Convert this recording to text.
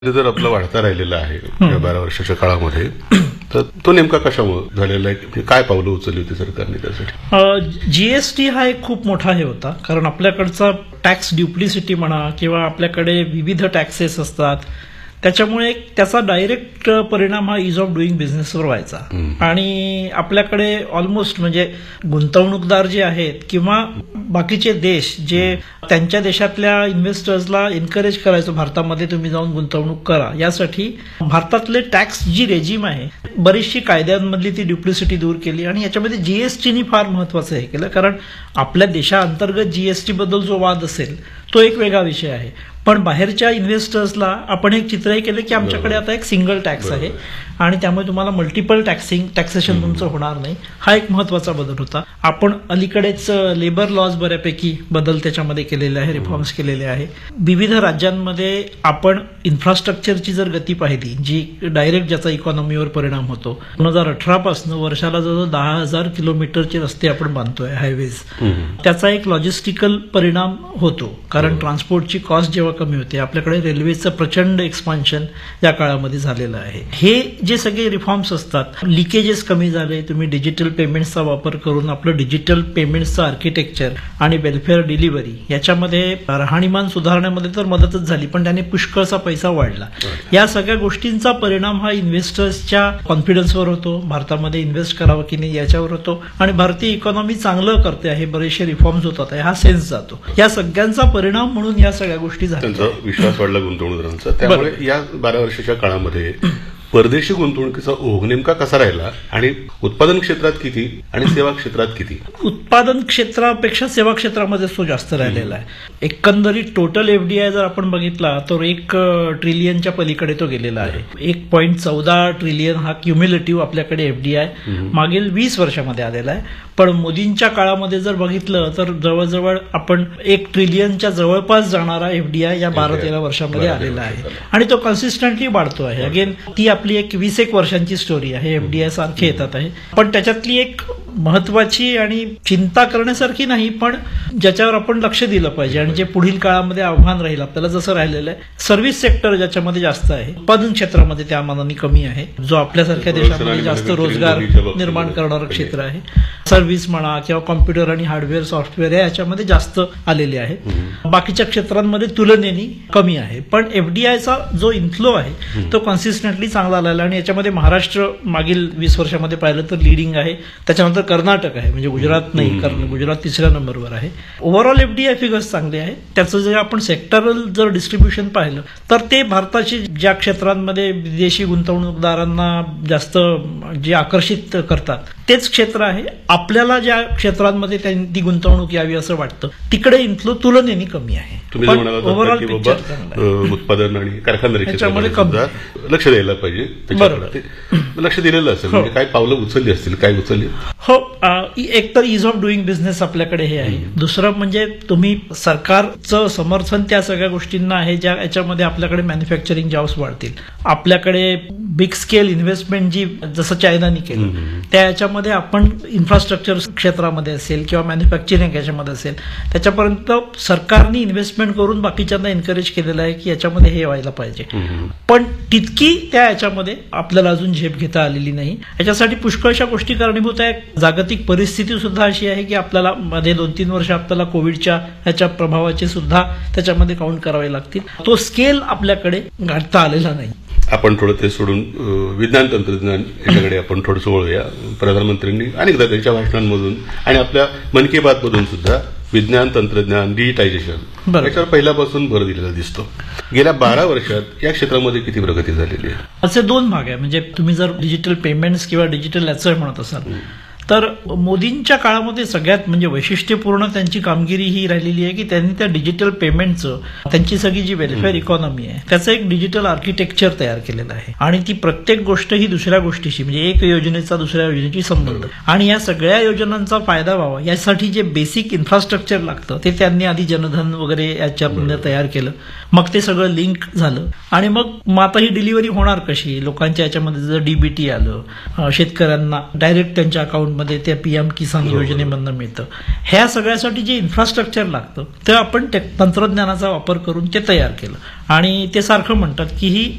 जर आपला वाढता राहिलेला आहे या 12 वर्षाच्या काळामध्ये, तर तो नेमका कशामुळे झालेला आहे? काय पावलं उचलली होती सरकारने त्यासाठी? जीएसटी हा एक खूप मोठा हे होता, कारण आपल्याकडचा टॅक्स ड्युप्लिसिटी म्हणा किंवा आपल्याकडे विविध टॅक्सेस असतात, त्याच्यामुळे त्याचा डायरेक्ट परिणाम हा इज ऑफ डुईंग बिझनेसवर व्हायचा. आणि आपल्याकडे ऑलमोस्ट म्हणजे गुंतवणूकदार जे आहेत किंवा बाकीचे देश जे त्यांच्या देशातल्या इन्व्हेस्टर्सला एनकरेज करायचं भारतामध्ये तुम्ही जाऊन गुंतवणूक करा, यासाठी भारतातले टॅक्स जी रेजिम आहे बरीचशी कायद्यांमधली ती ड्युप्लिसिटी दूर केली. आणि याच्यामध्ये जीएसटीनी फार महत्वाचं हे केलं, कारण आपल्या देशाअंतर्गत जीएसटी बद्दल जो वाद असेल तो एक वेगळा विषय आहे, पण बाहेरच्या इन्व्हेस्टर्सला आपण एक चित्रही केलं की आमच्याकडे आता एक सिंगल टॅक्स आहे आणि त्यामुळे तुम्हाला मल्टिपल टॅक्सेशन तुमचं होणार नाही. हा एक महत्वाचा बदल होता. आपण अलीकडेच लेबर लॉज बऱ्यापैकी बदल त्याच्यामध्ये केलेले आहे, रिफॉर्म्स केलेले आहे. विविध राज्यांमध्ये आपण इन्फ्रास्ट्रक्चरची जर गती पाहिली जी डायरेक्ट ज्याचा इकॉनॉमीवर परिणाम होतो, 2018 पासून वर्षाला जवळ 10,000 किलोमीटरचे रस्ते आपण बांधतोय, हायवेज. त्याचा एक लॉजिस्टिकल परिणाम होतो, कारण ट्रान्सपोर्टची कॉस्ट जेव्हा कमी होते, आपल्याकडे रेल्वेचं प्रचंड एक्सपान्शन या काळामध्ये झालेलं आहे. हे जे सगळे रिफॉर्म्स असतात, लिकेजेस कमी झाले, तुम्ही डिजिटल पेमेंट्सचा वापर करून आपलं डिजिटल पेमेंट्सचं आर्किटेक्चर आणि वेलफेअर डिलिव्हरी याच्यामध्ये राहणीमान सुधारण्यामध्ये तर मदतच झाली, पण त्याने पुष्कळचा पैसा वाढला. या सगळ्या गोष्टींचा परिणाम हा इन्व्हेस्टर्सच्या कॉन्फिडन्सवर होतो, भारतामध्ये इन्व्हेस्ट करावं की नाही याच्यावर होतो, आणि भारतीय इकॉनॉमी चांगलं करते आहे, बरेचसे रिफॉर्म्स होतात हा सेन्स जातो. या सगळ्यांचा परिणाम म्हणून या सगळ्या गोष्टी झाल्या. त्यांचा विश्वास वाढला गुंतवणूकदारांचा. त्यामुळे या 12 वर्षाच्या काळामध्ये परदेशी गुंतवणुकीचा ओघ नेमका कसा राहिला, आणि उत्पादन क्षेत्रात किती आणि सेवा क्षेत्रात किती? उत्पादन क्षेत्रापेक्षा सेवा क्षेत्रामध्ये तो जास्त राहिलेला आहे. एकंदरीत टोटल एफडीआय जर आपण बघितला तर 1 ट्रिलियनच्या पलीकडे तो गेलेला आहे. 1.14 ट्रिलियन हा क्युम्युलेटिव्ह आपल्याकडे एफडीआय मागील 20 वर्षामध्ये आलेला आहे. पण मोदींच्या काळामध्ये जर बघितलं तर जवळजवळ आपण 1 ट्रिलियनच्या जवळपास जाणारा एफडीआय या 12-13 वर्षामध्ये आलेला आहे, आणि तो कन्सिस्टंटली वाढतो आहे. अगेन ती आपली एक 20-1 वर्षांची स्टोरी आहे. एफडीआय सारखे येतात आहे, पण त्याच्यातली एक महत्वाची आणि चिंता करण्यासारखी नाही, पण ज्याच्यावर आपण लक्ष दिलं पाहिजे आणि जे पुढील काळामध्ये आव्हान राहील आपल्याला जसं राहिलेलं आहे, सर्व्हिस सेक्टर ज्याच्यामध्ये जास्त आहे, उत्पादन क्षेत्रामध्ये त्या मानाने कमी आहे, जो आपल्यासारख्या देशामध्ये जास्त रोजगार निर्माण करणारं क्षेत्र आहे. सर्व्हिस म्हणा किंवा कॉम्प्युटर आणि हार्डवेअर सॉफ्टवेअर याच्यामध्ये जास्त आलेले आहे. बाकीच्या क्षेत्रांमध्ये तुलनेने कमी आहे, पण एफडीआयचा जो इन्फ्लो आहे तो कन्सिस्टंटली चांगला आलेला, आणि याच्यामध्ये महाराष्ट्र मागील 20 वर्षामध्ये पाहिलं तर लिडिंग आहे. त्याच्यानंतर कर्नाटक आहे, म्हणजे गुजरात नाही, कारण गुजरात 3ऱ्या नंबरवर आहे. ओव्हरऑल एफडीआय फिगर्स चांगले आहेत. त्याचं जे आपण सेक्टरल जर डिस्ट्रीब्युशन पाहिलं तर ते भारताची ज्या क्षेत्रांमध्ये विदेशी गुंतवणूकदारांना जास्त जे आकर्षित करतात तेच क्षेत्र आहे. आपल्याला ज्या क्षेत्रांमध्ये ती गुंतवणूक यावी असं वाटतं तिकडे इन्फ्लो तुलनेने कमी आहे. पण ओव्हरऑल उत्पादन आणि कारखानदारी क्षेत्रामध्ये लक्ष द्यायला पाहिजे, लक्ष दिलेलं असेल. म्हणजे काय पावलं उचलली असतील, काय उचलली? हो, एक तर इज ऑफ डुईंग बिझनेस आपल्याकडे हे आहे. दुसरं म्हणजे तुम्ही सरकारचं समर्थन त्या सगळ्या गोष्टींना आहे ज्या याच्यामध्ये आपल्याकडे मॅन्युफॅक्चरिंग जॉब्स वाढतील. आपल्याकडे बिग स्केल इन्व्हेस्टमेंट जी जसं चायनाने केलं त्या याच्यामध्ये आपण इन्फ्रास्ट्रक्चर क्षेत्रामध्ये असेल किंवा मॅन्युफॅक्चरिंग याच्यामध्ये असेल त्याच्यापर्यंत सरकारने इन्व्हेस्टमेंट करून बाकीच्यांना एनकरेज केलेलं आहे की याच्यामध्ये हे व्हायला पाहिजे, पण तितकी त्या याच्यामध्ये आपल्याला अजून झेप घेता आलेली नाही. याच्यासाठी पुष्कळशा गोष्टी कारणीभूत आहे. जागतिक परिस्थिती सुद्धा अशी आहे की आपल्याला मध्ये 2-3 वर्ष आपल्याला कोविडच्या ह्याच्या प्रभावाचे सुद्धा त्याच्यामध्ये काउंट करावे लागतील. तो स्केल आपल्याकडे गाठता आलेला नाही. आपण थोडं ते सोडून विज्ञान तंत्रज्ञान याच्याकडे आपण थोडंसं वळूया. प्रधानमंत्र्यांनी अनेकदा त्यांच्या भाषणांमधून आणि आपल्या मन की बात मधून सुद्धा विज्ञान तंत्रज्ञान, डिजिटायझेशन याच्यावर पहिल्यापासून भर दिलेला दिसतो. गेल्या 12 वर्षात या क्षेत्रामध्ये किती प्रगती झालेली आहे? असे 2 भाग आहे. म्हणजे तुम्ही जर डिजिटल पेमेंट्स किंवा डिजिटल याचं म्हणत असाल तर मोदींच्या काळामध्ये सगळ्यात म्हणजे वैशिष्ट्यपूर्ण त्यांची कामगिरी ही राहिलेली आहे की त्यांनी त्या डिजिटल पेमेंटचं, त्यांची सगळी जी वेलफेअर इकॉनॉमी आहे त्याचं एक डिजिटल आर्किटेक्चर तयार केलेलं आहे, आणि ती प्रत्येक गोष्ट ही दुसऱ्या गोष्टीशी, म्हणजे एक योजनेचा दुसऱ्या योजनेशी संबंध, आणि या सगळ्या योजनांचा फायदा व्हावा यासाठी जे बेसिक इन्फ्रास्ट्रक्चर लागतं ते त्यांनी आधी जनधन वगैरे याच्यामध्ये तयार केलं. मग ते सगळं लिंक झालं आणि मग आता ही डिलिव्हरी होणार कशी, लोकांच्या याच्यामध्ये जर डीबीटी आलं, शेतकऱ्यांना डायरेक्ट त्यांच्या अकाउंटमध्ये त्या पीएम किसान योजनेमधनं मिळतं, ह्या सगळ्यासाठी जे इन्फ्रास्ट्रक्चर लागतं ते आपण तंत्रज्ञानाचा वापर करून ते तयार केलं. आणि ते सारखं म्हणतात की ही